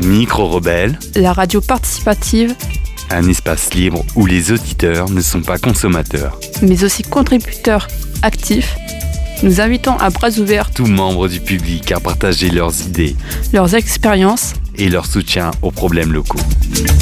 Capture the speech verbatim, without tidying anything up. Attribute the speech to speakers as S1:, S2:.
S1: Micro-Rebelle,
S2: la radio participative,
S1: un espace libre où les auditeurs ne sont pas consommateurs,
S2: mais aussi contributeurs actifs. Nous invitons à bras ouverts
S1: tous membres du public à partager leurs idées,
S2: leurs expériences
S1: et leur soutien aux problèmes locaux.